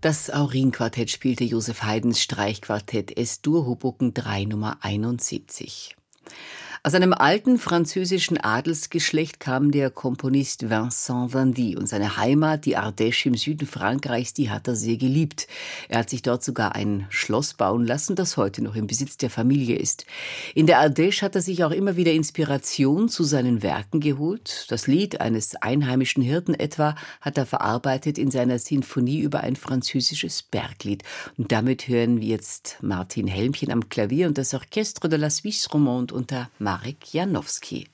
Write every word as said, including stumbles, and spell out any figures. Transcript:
Das Aurin-Quartett spielte Joseph Haydns Streichquartett Es-Dur Hoboken drei Nummer einundsiebzig. Aus einem alten französischen Adelsgeschlecht kam der Komponist Vincent Vandy und seine Heimat, die Ardèche im Süden Frankreichs, die hat er sehr geliebt. Er hat sich dort sogar ein Schloss bauen lassen, das heute noch im Besitz der Familie ist. In der Ardèche hat er sich auch immer wieder Inspiration zu seinen Werken geholt. Das Lied eines einheimischen Hirten etwa hat er verarbeitet in seiner Sinfonie über ein französisches Berglied. Und damit hören wir jetzt Martin Helmchen am Klavier und das Orchestre de la Suisse Romande unter Marek Janowski.